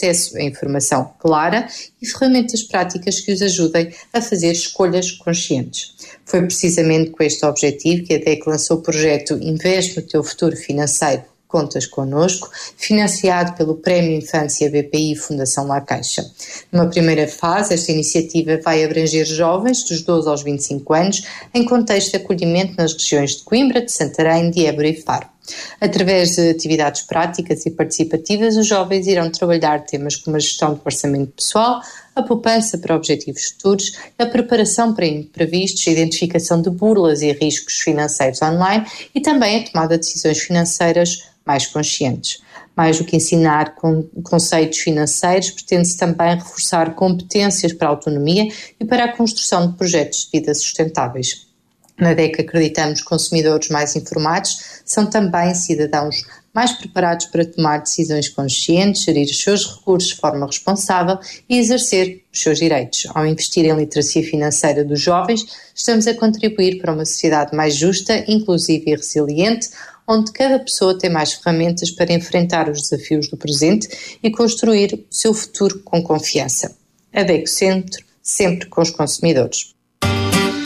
acesso a informação clara e ferramentas práticas que os ajudem a fazer escolhas conscientes. Foi precisamente com este objetivo que a DEC lançou o projeto Investe no Teu Futuro Financeiro, Contas Connosco, financiado pelo Prémio Infância BPI Fundação La Caixa. Numa primeira fase, esta iniciativa vai abranger jovens dos 12 aos 25 anos em contexto de acolhimento nas regiões de Coimbra, de Santarém, de Évora e Faro. Através de atividades práticas e participativas, os jovens irão trabalhar temas como a gestão do orçamento pessoal, a poupança para objetivos futuros, a preparação para imprevistos, a identificação de burlas e riscos financeiros online e também a tomada de decisões financeiras mais conscientes. Mais do que ensinar conceitos financeiros, pretende-se também reforçar competências para a autonomia e para a construção de projetos de vida sustentáveis. Na DEC acreditamos que consumidores mais informados são também cidadãos mais preparados para tomar decisões conscientes, gerir os seus recursos de forma responsável e exercer os seus direitos. Ao investir em literacia financeira dos jovens, estamos a contribuir para uma sociedade mais justa, inclusiva e resiliente, onde cada pessoa tem mais ferramentas para enfrentar os desafios do presente e construir o seu futuro com confiança. A DEC Centro, sempre com os consumidores.